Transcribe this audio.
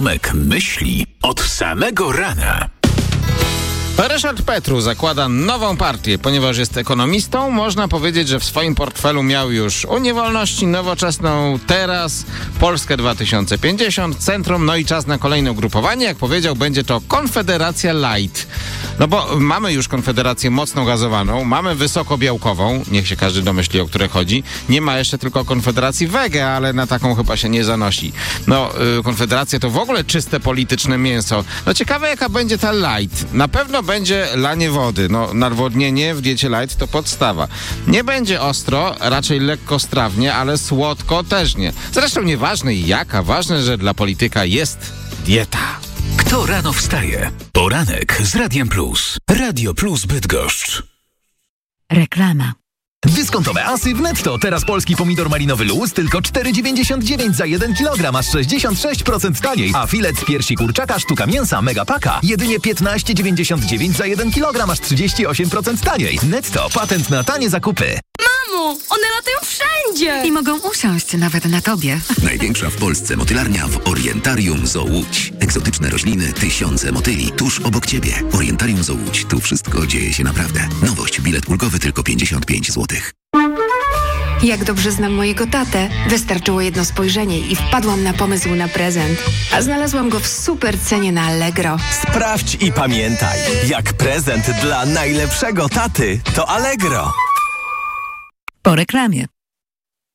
Tomek myśli od samego rana. Ryszard Petru zakłada nową partię. Ponieważ jest ekonomistą, można powiedzieć, że w swoim portfelu miał już Unię Wolności, Nowoczesną, Teraz, Polskę 2050, Centrum, no i czas na kolejne ugrupowanie. Jak powiedział, będzie to Konfederacja Light. No bo mamy już Konfederację mocno gazowaną, mamy wysokobiałkową, niech się każdy domyśli, o które chodzi. Nie ma jeszcze tylko Konfederacji Wege, ale na taką chyba się nie zanosi. Konfederacja to w ogóle czyste polityczne mięso. No ciekawe, jaka będzie ta Light. Na pewno będzie lanie wody. Nawodnienie w diecie light to podstawa. Nie będzie ostro, raczej lekko strawnie, ale słodko też nie. Zresztą nieważne jaka, ważne, że dla polityka jest dieta. Kto rano wstaje? Poranek z Radiem Plus. Radio Plus Bydgoszcz. Reklama. Dyskontowe asy w Netto. Teraz polski pomidor malinowy Luz tylko 4,99 za 1 kg, masz 66% taniej. A filet z piersi kurczaka sztuka mięsa Megapaka jedynie 15,99 za 1 kg, masz 38% taniej. Netto. Patent na tanie zakupy. Mamo, one latają wszędzie! I mogą usiąść nawet na tobie. Największa w Polsce motylarnia w Orientarium Zoo Łódź. Egzotyczne rośliny, tysiące motyli tuż obok ciebie. Orientarium Zoo Łódź. Tu wszystko dzieje się naprawdę. Nowość. Bilet ulgowy tylko 55 zł. Jak dobrze znam mojego tatę, wystarczyło jedno spojrzenie i wpadłam na pomysł na prezent. A znalazłam go w super cenie na Allegro. Sprawdź i pamiętaj, jak prezent dla najlepszego taty to Allegro. Po reklamie.